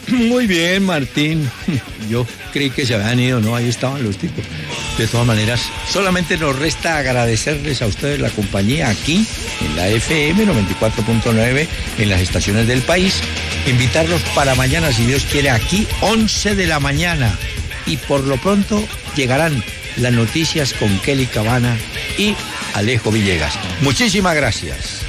Muy bien, Martín. Yo creí que se habían ido, ¿no? Ahí estaban los tipos. De todas maneras, solamente nos resta agradecerles a ustedes la compañía aquí, en la FM 94.9, en las estaciones del país. Invitarlos para mañana, si Dios quiere, aquí, 11 de la mañana. Y por lo pronto llegarán las noticias con Kelly Cabana y Alejo Villegas. Muchísimas gracias.